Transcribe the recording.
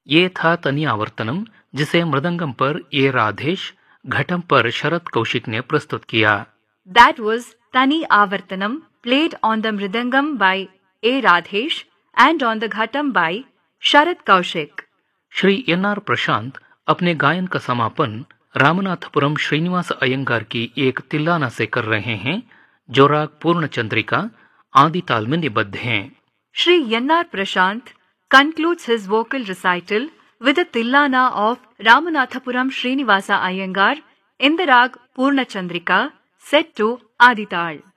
ये था तनी आवर्तनम, जिसे मृदंगम पर ए राधेश, घटम पर शरद कौशिक ने प्रस्तुत किया। That was Tani Avartanam, played on the Mridangam by A. Radhesh and on the Ghatam by Sharad Kaushik. Shri NR. प्रशांत अपने गायन का समापन रामनाथपुरम श्रीनिवास अयंगार की एक तिल्लाना से कर रहे हैं, जो राग पूर्ण चंद्रिका आदि ताल में निबद्ध हैं। Shri Yannar Prashant concludes his vocal recital with a Tillana of Ramanathapuram Srinivasa Iyengar in the rag Purna Chandrika set to Adital.